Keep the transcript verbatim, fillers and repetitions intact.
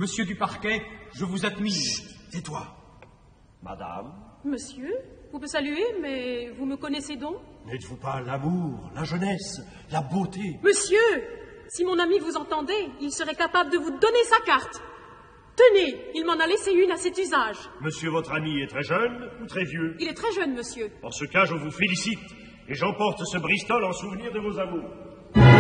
Monsieur du parquet, je vous admire. Tais-toi. Madame? Monsieur, vous me saluez, mais vous me connaissez donc? N'êtes-vous pas l'amour, la jeunesse, la beauté? Monsieur, si mon ami vous entendait, il serait capable de vous donner sa carte. Tenez, il m'en a laissé une à cet usage. Monsieur, votre ami est très jeune ou très vieux? Il est très jeune, monsieur. En ce cas, je vous félicite et j'emporte ce Bristol en souvenir de vos amours.